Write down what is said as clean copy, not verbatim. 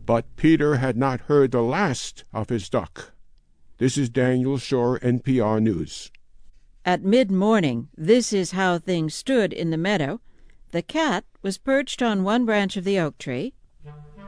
But Peter had not heard the last of his duck. This is Daniel Shore, NPR News. At mid-morning, this is how things stood in the meadow. The cat was perched on one branch of the oak tree.